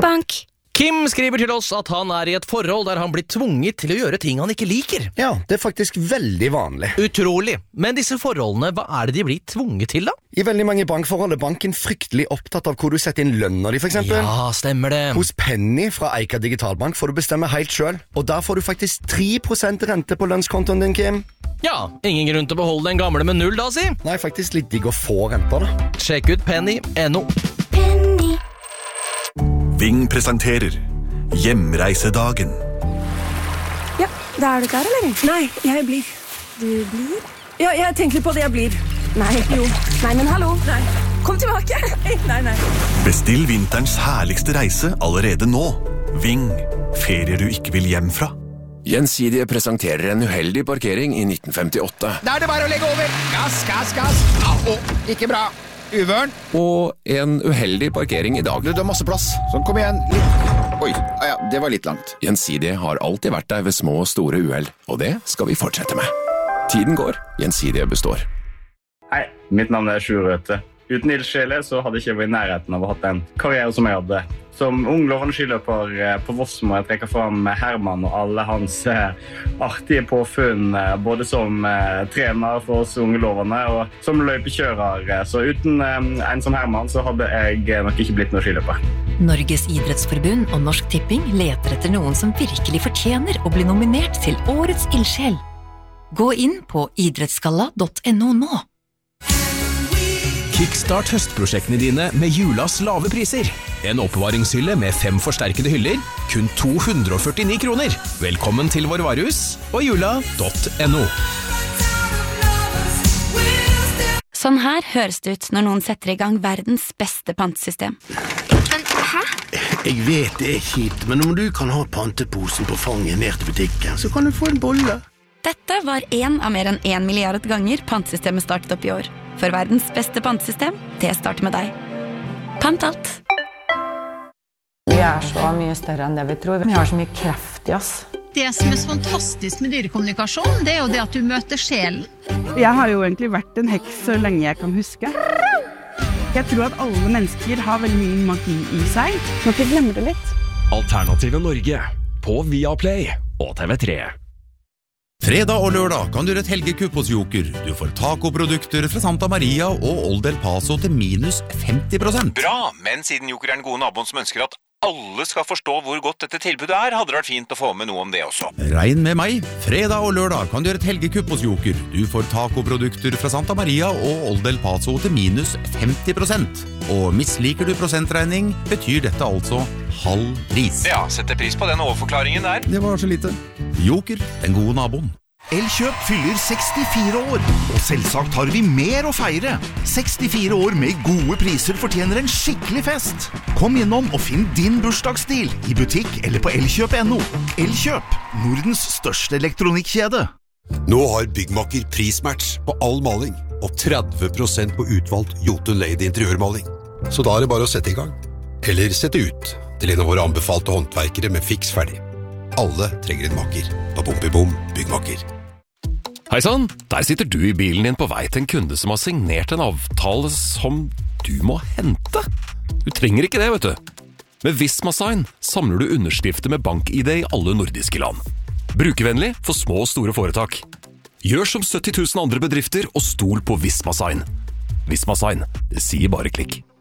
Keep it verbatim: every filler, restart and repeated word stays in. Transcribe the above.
Bank. Kim skriver til oss at han er i et forhold der han blir tvunget til å gjøre ting han ikke liker. Ja, det er faktisk veldig vanlig. Utrolig. Men disse forholdene, hva er det de blir tvunget til da? I veldig mange bankforhold er banken fryktelig opptatt av hvor du setter inn lønner de, for eksempel. Ja, stemmer det. Hos Penny fra Eika Digitalbank får du bestemme helt selv, og der får du faktisk tre prosent rente på lønnskontoen din, Kim. Ja, ingen grunn til å beholde den gamle med null da, si. Nei, faktisk litt digg å få renter da. Sjekk ut penny punktum no. Penny. Ving presenterer Hjemreisedagen. Ja, da er du klar, eller? Nei, jeg blir. Du blir? Ja, jeg tenker på det jeg blir. Nei, jo. Nei, men hallo. Nei. Kom tilbake. Nei, nei. Bestill vinterens herligste reise allerede nå. Ving, ferier du ikke vil hjem fra. Gjensidige presenterer en uheldig parkering i nitten femtiåtte. Da er det bare å legge over. Gass, gass, gass. Au, ikke bra. Uvørn. Og en uheldig parkering i dag. Du, det er masse plass. Sånn, kom igjen. Litt. Oi, ah, ja, det var litt langt. Gjensidige har alltid vært der ved små og store uheld, og det skal vi fortsette med. Tiden går, Gjensidige består. Hei, mitt navn er Sjur Røte. Uten ildsjele så hadde jeg ikke vært i nærheten av å ha hatt en karriere som jeg hadde. Som ung lovende skiløper på Voss må jeg trekke fram Herman og alle hans eh, artige påfunn, eh, både som eh, trener for oss unge lovende og som løypekjører. Så uten eh, en som Herman så hadde jeg nok ikke blitt noe skiløper. Norges idrettsforbund og Norsk Tipping leter etter noen som virkelig fortjener å bli nominert til Årets ildsjel. Gå inn på idrettsgalla punktum no nå. Kickstart høstprosjektene dine med julas lave priser. En oppbevaringshylle med fem forsterkede hyller, kun to hundre og førtini kroner. Velkommen til vår varehus og jula punktum no. Sånn her høres det ut når noen setter i gang verdens beste pantesystem. Men hæ? Jeg vet det er kjipt, men om du kan ha panteposen på fanget ned til butikken, så kan du få en bolle. Dette var en av mer enn en milliard ganger pantesystemet startet opp i år. For verdens beste pantesystem, det starter med deg. Pant alt. Vi er så mye større enn det vi tror. Vi har så mye kreft i oss. Det som er så fantastisk med dyrekommunikasjon, det er jo det at du møter sjelen. Jeg har jo egentlig vært en heks så lenge jeg kan huske. Jeg tror at alle mennesker har veldig mye magi i seg. Nå kan vi glemme det litt. Alternative Norge på Viaplay og T V tre. Fredag og lørdag kan du gjøre et helgekupp hos Joker. Du får tacoprodukter fra Santa Maria og Old El Paso til minus femti prosent. Bra, men siden Joker er den gode naboen som ønsker at alle skal forstå hvor godt dette tilbudet er, hadde det vært fint å få med noe om det også. Regn med meg. Fredag og lørdag kan du gjøre et helgekupp hos Joker. Du får tacoprodukter fra Santa Maria og Old El Paso til minus femti prosent. Og misliker du prosentregning, betyr dette altså halv pris. Ja, setter pris på den overforklaringen der. Det var så lite. Joker, den gode naboen. Elkjøp fyller sekstifire år, og selvsagt har vi mer å feire. sekstifire år med gode priser fortjener en skikkelig fest. Kom innom og finn din bursdagsstil i butikk eller på elkjøp punktum no. Elkjøp, Nordens største elektronikkjede. Nå har Byggmakker prismatch på all maling, og tretti prosent på utvalgt Jotun Lady interiørmaling. Så da er det bare å sette i gang. Eller sette ut til en av våre anbefalte håndverkere med fiks ferdig. Alle trenger en makker på Bompibom Byggmakker. Hei sann, der sitter du i bilen din på vei til en kunde som har signert en avtale som du må hente. Du trenger ikke det, vet du. Med Visma Sign samler du underskrifter med bank-I D i alle nordiske land. Brukervennlig for små og store foretak. Gjør som sytti tusen andre bedrifter og stol på Visma Sign. Visma Sign, det sier bare klikk.